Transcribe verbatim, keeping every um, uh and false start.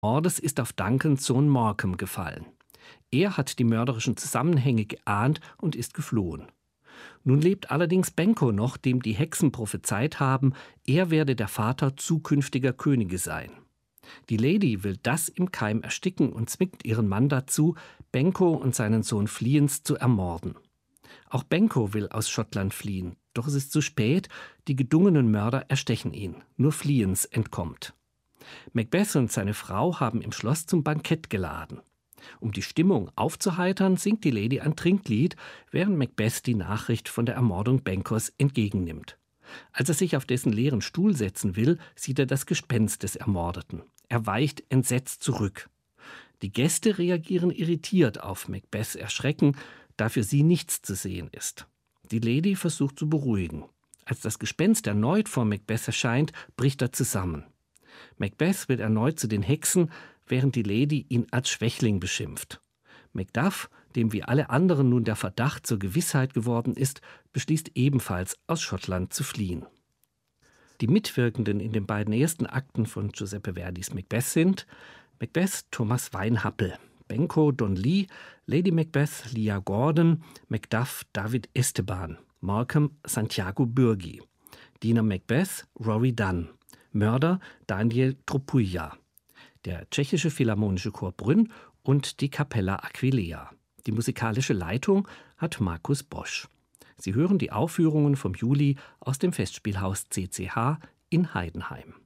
Mordes ist auf Duncans Sohn Markham gefallen. Er hat die mörderischen Zusammenhänge geahnt und ist geflohen. Nun lebt allerdings Banquo noch, dem die Hexen prophezeit haben, er werde der Vater zukünftiger Könige sein. Die Lady will das im Keim ersticken und zwingt ihren Mann dazu, Banquo und seinen Sohn Fleance zu ermorden. Auch Banquo will aus Schottland fliehen, doch es ist zu spät, die gedungenen Mörder erstechen ihn, nur Fleance entkommt. Macbeth und seine Frau haben im Schloss zum Bankett geladen. Um die Stimmung aufzuheitern, singt die Lady ein Trinklied, während Macbeth die Nachricht von der Ermordung Banquos entgegennimmt. Als er sich auf dessen leeren Stuhl setzen will, sieht er das Gespenst des Ermordeten. Er weicht entsetzt zurück. Die Gäste reagieren irritiert auf Macbeths Erschrecken, da für sie nichts zu sehen ist. Die Lady versucht zu beruhigen. Als das Gespenst erneut vor Macbeth erscheint, bricht er zusammen. Macbeth wird erneut zu den Hexen, während die Lady ihn als Schwächling beschimpft. Macduff, dem wie alle anderen nun der Verdacht zur Gewissheit geworden ist, beschließt ebenfalls, aus Schottland zu fliehen. Die Mitwirkenden in den beiden ersten Akten von Giuseppe Verdis Macbeth sind Macbeth Thomas Weinhappel, Banquo Don Lee, Lady Macbeth Leah Gordon, Macduff David Esteban, Markham Santiago Burgi, Diener Macbeth Rory Dunn, Mörder Daniel Tropuja, der Tschechische Philharmonische Chor Brünn und die Capella Aquileia. Die musikalische Leitung hat Markus Bosch. Sie hören die Aufführungen vom Juli aus dem Festspielhaus C C H in Heidenheim.